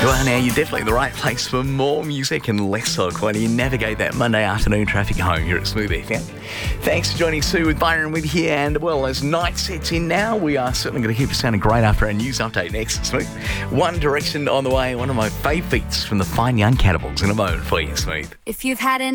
Well, now you're definitely in the right place for more music and less talk while you navigate that Monday afternoon traffic home here at Smooth FM. Thanks for joining Sue with Byron with you, and well, as night sets in now, we are certainly going to keep it sounding great after our news update next. Smooth. One Direction on the way, one of my favourites from the Fine Young Cannibals in a moment for you, Smooth. If you've had an